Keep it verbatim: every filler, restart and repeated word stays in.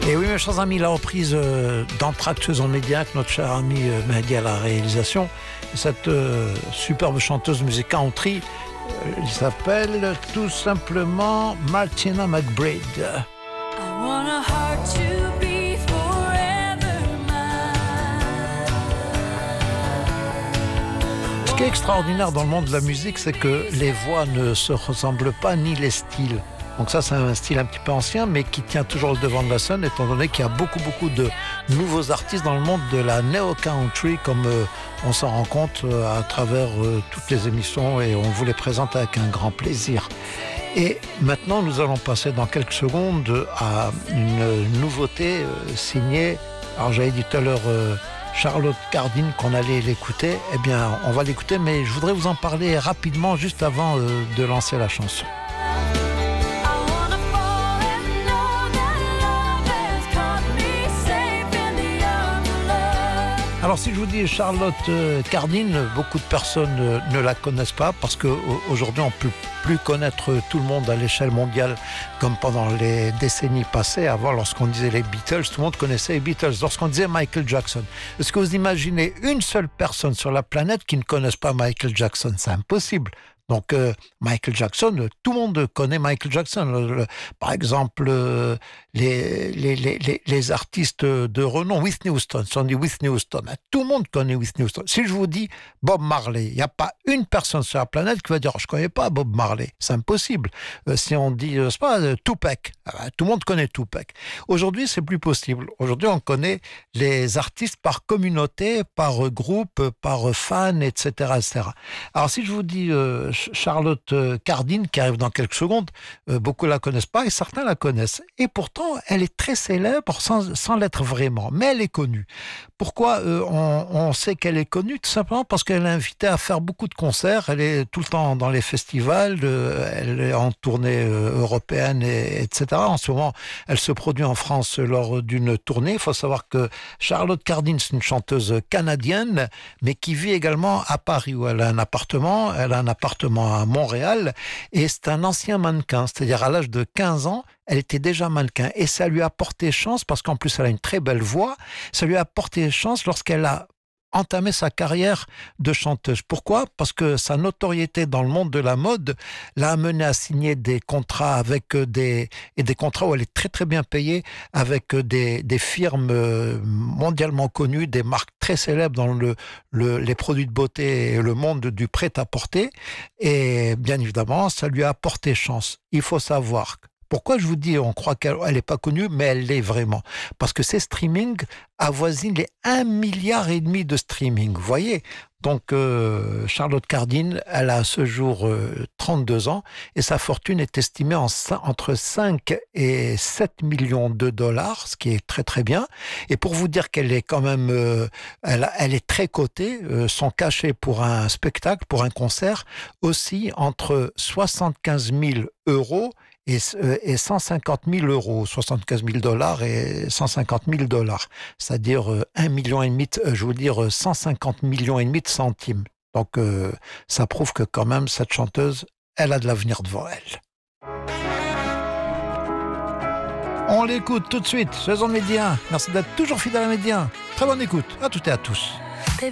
Et oui, mes chers amis, la reprise euh, d'Anthrax Saison Média avec notre cher ami euh, Mehdi à la réalisation. Cette euh, superbe chanteuse musique country, euh, il s'appelle tout simplement Martina McBride. I want a heart to be forever mine. Ce qui est extraordinaire dans le monde de la musique, c'est que les voix ne se ressemblent pas ni les styles. Donc ça, c'est un style un petit peu ancien, mais qui tient toujours le devant de la scène, étant donné qu'il y a beaucoup, beaucoup de nouveaux artistes dans le monde de la neo-country, comme euh, on s'en rend compte euh, à travers euh, toutes les émissions, et on vous les présente avec un grand plaisir. Et maintenant, nous allons passer dans quelques secondes à une nouveauté euh, signée, alors j'avais dit tout à l'heure euh, Charlotte Cardin qu'on allait l'écouter. Eh bien, on va l'écouter, mais je voudrais vous en parler rapidement juste avant euh, de lancer la chanson. Alors si je vous dis Charlotte Cardin, beaucoup de personnes ne la connaissent pas parce qu'aujourd'hui on ne peut plus connaître tout le monde à l'échelle mondiale comme pendant les décennies passées. Avant, lorsqu'on disait les Beatles, tout le monde connaissait les Beatles. Lorsqu'on disait Michael Jackson, est-ce que vous imaginez une seule personne sur la planète qui ne connaisse pas Michael Jackson? C'est impossible. Donc euh, Michael Jackson, tout le monde connaît Michael Jackson. Le, le, par exemple, euh, les, les, les, les artistes de renom, Whitney Houston, si on dit Whitney Houston, tout le monde connaît Whitney Houston. Si je vous dis Bob Marley, il n'y a pas une personne sur la planète qui va dire oh, « je ne connais pas Bob Marley ». C'est impossible. Euh, si on dit, euh, c'est pas, euh, Tupac, euh, tout le monde connaît Tupac. Aujourd'hui, c'est plus possible. Aujourd'hui, on connaît les artistes par communauté, par groupe, par fan, et cetera et cetera. Alors si je vous dis... Euh, Charlotte Cardin, qui arrive dans quelques secondes, euh, beaucoup la connaissent pas et certains la connaissent. Et pourtant, elle est très célèbre sans, sans l'être vraiment, mais elle est connue. Pourquoi euh, on, on sait qu'elle est connue? Tout simplement parce qu'elle est invitée à faire beaucoup de concerts, elle est tout le temps dans les festivals, euh, elle est en tournée euh, européenne, et, etc. En ce moment, elle se produit en France lors d'une tournée. Il faut savoir que Charlotte Cardin, c'est une chanteuse canadienne, mais qui vit également à Paris, où elle a un appartement, elle a un appartement à Montréal, et c'est un ancien mannequin, c'est-à-dire à l'âge de quinze ans, elle était déjà mannequin, et ça lui a porté chance, parce qu'en plus elle a une très belle voix, ça lui a porté chance lorsqu'elle a entamé sa carrière de chanteuse. Pourquoi? Parce que sa notoriété dans le monde de la mode l'a amené à signer des contrats avec des, et des contrats où elle est très très bien payée avec des, des firmes mondialement connues, des marques très célèbres dans le, le, les produits de beauté et le monde du prêt-à-porter. Et bien évidemment, ça lui a apporté chance. Il faut savoir que pourquoi je vous dis, on croit qu'elle n'est pas connue, mais elle l'est vraiment. Parce que ses streamings avoisinent les un milliard et demi de streaming. Vous voyez? Donc, euh, Charlotte Cardin, elle a à ce jour euh, trente-deux ans et sa fortune est estimée en, entre cinq et sept millions de dollars, ce qui est très très bien. Et pour vous dire qu'elle est quand même, euh, elle, elle est très cotée, euh, son cachet pour un spectacle, pour un concert, aussi entre soixante-quinze mille euros et, et cent cinquante mille euros, soixante-quinze mille dollars et cent cinquante mille dollars, c'est-à-dire un million et demi, je veux dire cent cinquante millions et demi de centimes. Donc euh, ça prouve que quand même cette chanteuse, elle a de l'avenir devant elle. On l'écoute tout de suite, Saison Média. Merci d'être toujours fidèle à Média. Très bonne écoute, à toutes et à tous.